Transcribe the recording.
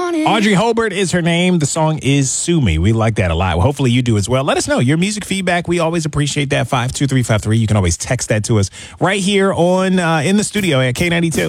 Audrey Holbert is her name. The song is Sue Me. We like that a lot. Well, hopefully you do as well. Let us know your music feedback. We always appreciate that. 52353. You can always text that to us right here on in the studio at K92.